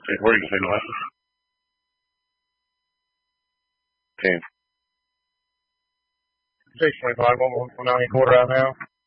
Where are you saying the 10. 625, 190 quarter out now.